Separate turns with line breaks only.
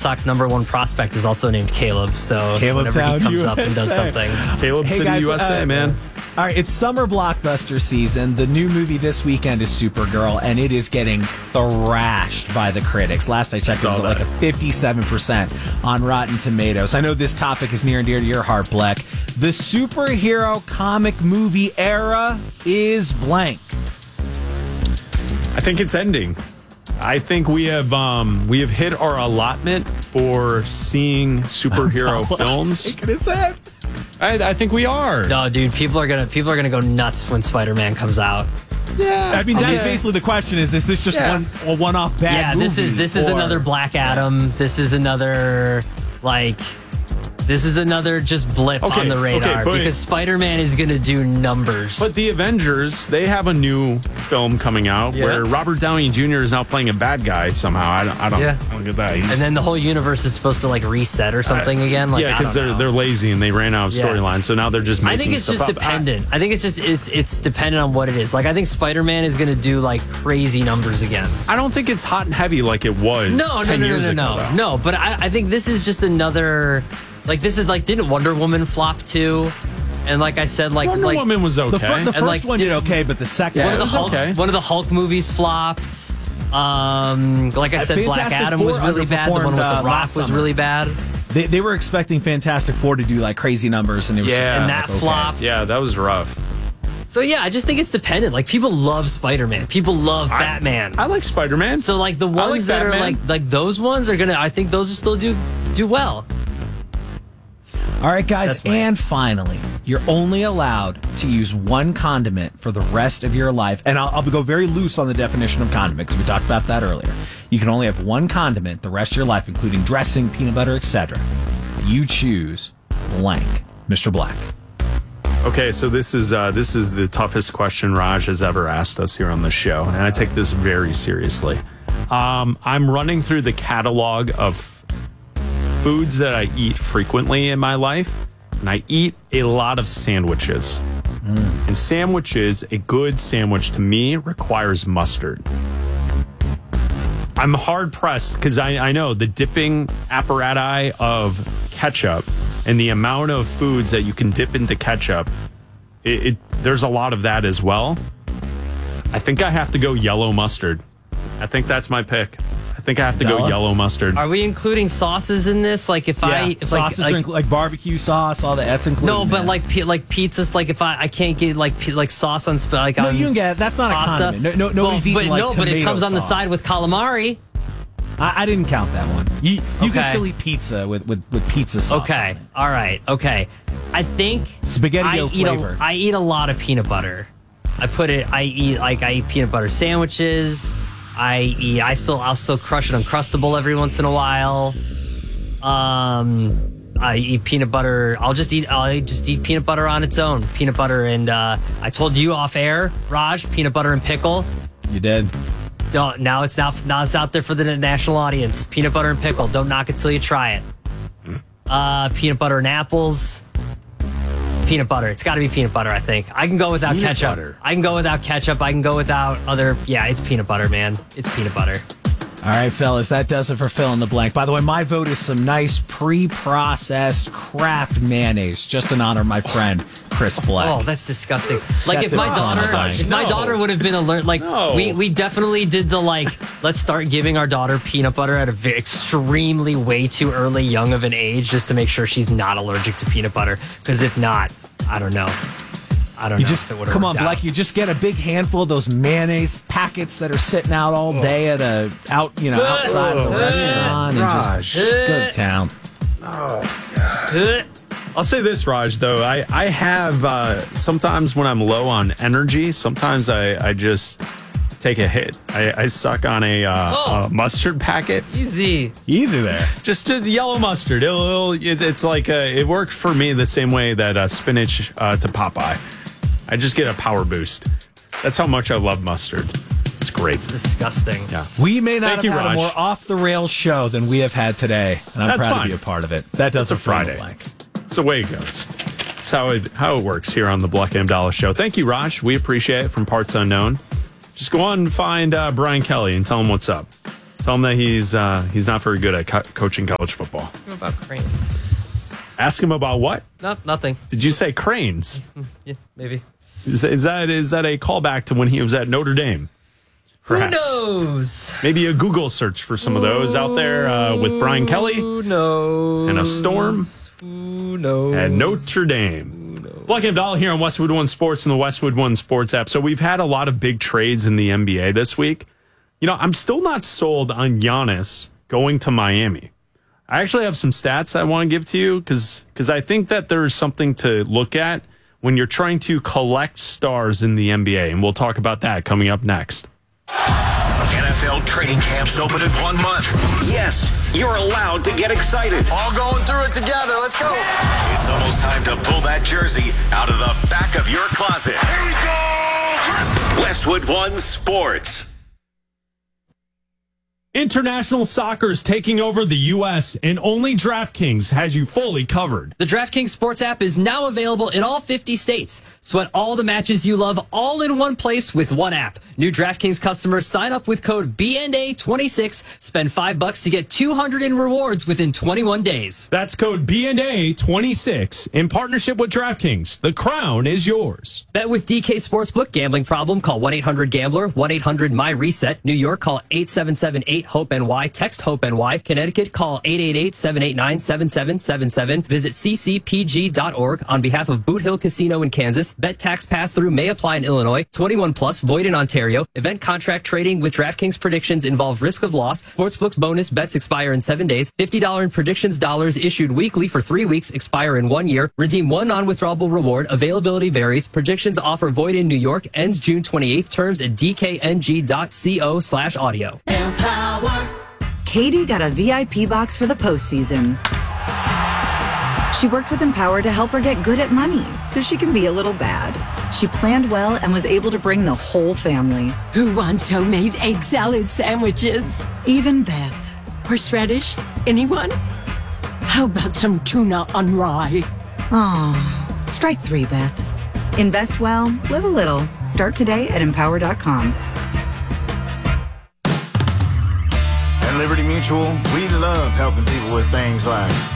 Sox #1 prospect is also named Caleb. So whenever
Town,
he comes
USA.
up and does something.
Caleb City,
guys,
USA, man.
All right, it's summer blockbuster season. The new movie this weekend is Supergirl, and it is getting thrashed by the critics. Last I checked, it was at like a 57% on Rotten Tomatoes. I know this topic is near and dear to your heart, Bleck. The superhero comic movie era is blank.
I think it's ending. I think we have hit our allotment for seeing superhero films.
Shaking his head.
I think we are.
No, dude, people are gonna go nuts when Spider-Man comes out.
Yeah,
I mean, that's basically the question: is this just a one-off bad
Yeah,
movie?
this is another Black Adam. This is another just blip on the radar because Spider-Man is going to do numbers.
But the Avengers, they have a new film coming out where Robert Downey Jr. is now playing a bad guy somehow. I don't get that.
And then the whole universe is supposed to reset or something again.
Because they're lazy and they ran out of storylines, so now they're just making
I think it's just dependent. I think it's dependent on what it is. I think Spider-Man is going to do crazy numbers again.
I don't think it's hot and heavy like it was 10 years ago.
No, but I think this is just another. This is didn't Wonder Woman flop too? And like I said,
Wonder Woman was okay.
The first one did okay, but the second
one of the Hulk movies flopped. Like I said, Black Adam was really bad. The one with The Rock was really bad.
They were expecting Fantastic Four to do crazy numbers, and it was
and that flopped.
Yeah, that was rough.
So yeah, I just think it's dependent. People love Spider-Man. People love Batman.
I like Spider-Man.
So the ones that
Batman.
are those ones are gonna. I think those will still do well.
All right, guys, and finally, you're only allowed to use one condiment for the rest of your life. And I'll go very loose on the definition of condiment because we talked about that earlier. You can only have one condiment the rest of your life, including dressing, peanut butter, etc. You choose blank. Mr. Black.
Okay, so this is the toughest question Raj has ever asked us here on the show, and I take this very seriously. I'm running through the catalog of foods that I eat frequently in my life, and I eat a lot of sandwiches. And sandwiches, a good sandwich to me requires mustard. I'm hard pressed because I know the dipping apparatus of ketchup and the amount of foods that you can dip into ketchup, there's a lot of that as well. I think I have to go yellow mustard. I think that's my pick. I think I have to go yellow mustard.
Are we including sauces in this?
Sauces are like barbecue sauce, all that's included.
No, but pizzas. If I can't get sauce on
no,
on
you can get that's not
pasta.
a condiment. Nobody's eating
but it comes on the
sauce.
side with calamari.
I didn't count that one. You can still eat pizza with pizza sauce.
Okay, all right, okay. I think
SpaghettiO flavor.
I eat a lot of peanut butter. I eat peanut butter sandwiches. I'll still crush an Uncrustable every once in a while. I eat peanut butter. I'll just eat peanut butter on its own. Peanut butter and I told you off air, Raj, peanut butter and pickle.
You did.
Now it's out there for the national audience. Peanut butter and pickle. Don't knock it till you try it. Peanut butter and apples. Peanut butter. It's got to be peanut butter, I think. I can go without ketchup. I can go without ketchup. I can go without other... Yeah, it's peanut butter, man. It's peanut butter.
All right, fellas, that does it for Fill in the Blank. By the way, my vote is some nice pre-processed Kraft mayonnaise, just in honor of my friend Chris Black.
Oh, that's disgusting. If my daughter would have been alert, we definitely did the let's start giving our daughter peanut butter at a extremely way too early, young of an age, just to make sure she's not allergic to peanut butter. Because if not, I don't know. If it would have
come on,
worked out.
Black. You just get a big handful of those mayonnaise packets that are sitting out all day outside of a restaurant, and just go to town.
I'll say this, Raj, though. I have sometimes when I'm low on energy, sometimes I just take a hit. I suck on a mustard packet.
Easy
there.
Just a yellow mustard. It's like it worked for me the same way that spinach to Popeye. I just get a power boost. That's how much I love mustard. It's great.
It's disgusting.
Yeah. We may not have had
Raj.
a more off-the-rails show than we have had today, and I'm proud to be a part of it. That does
It's a Friday. It's the way it goes. It's how it works here on the Black and Abdallah Show. Thank you, Raj. We appreciate it from Parts Unknown. Just go on and find Brian Kelly and tell him what's up. Tell him that he's not very good at coaching college football.
Ask him about cranes.
Ask him about what?
No, nothing.
Did you say cranes?
Yeah, maybe.
Is that a callback to when he was at Notre Dame? Perhaps.
Who knows?
Maybe a Google search for some of those out there with Brian Kelly.
Who knows?
And a storm.
Who knows?
At Notre Dame. Black and Abdallah here on Westwood One Sports and the Westwood One Sports app. So we've had a lot of big trades in the NBA this week. You know, I'm still not sold on Giannis going to Miami. I actually have some stats I want to give to you because I think that there's something to look at when you're trying to collect stars in the NBA. And we'll talk about that coming up next.
NFL training camps open in 1 month. Yes, you're allowed to get excited.
All going through it together. Let's go.
It's almost time to pull that jersey out of the back of your closet. Here we go. Westwood One Sports.
International soccer is taking over the U.S., and only DraftKings has you fully covered.
The DraftKings Sports app is now available in all 50 states. Sweat all the matches you love all in one place with one app. New DraftKings customers sign up with code BNA26, spend $5 to get $200 in rewards within 21 days.
That's code BNA26 in partnership with DraftKings. The crown is yours.
Bet with DK Sportsbook. Gambling problem? Call 1-800-GAMBLER, 1-800-MY-RESET. New York, call 877-8-HOPE-NY. Text HOPE-NY. Connecticut, call 888-789-7777. Visit ccpg.org. On behalf of Boot Hill Casino in Kansas, bet tax pass-through may apply in Illinois. 21 plus, void in Ontario. Event contract trading with DraftKings predictions involve risk of loss. Sportsbook bonus bets expire in 7 days. $50 in predictions dollars issued weekly for 3 weeks, expire in 1 year. Redeem one non-withdrawable reward. Availability varies. Predictions offer void in New York. Ends June 28th. Terms at dkng.co/audio.
Empower. Katie got a VIP box for the postseason. She worked with Empower to help her get good at money so she can be a little bad. She planned well and was able to bring the whole family.
Who wants homemade egg salad sandwiches?
Even Beth.
Horseradish? Anyone? How about some tuna on rye?
Oh, strike 3, Beth. Invest well, live a little. Start today at empower.com.
At Liberty Mutual, we love helping people with things like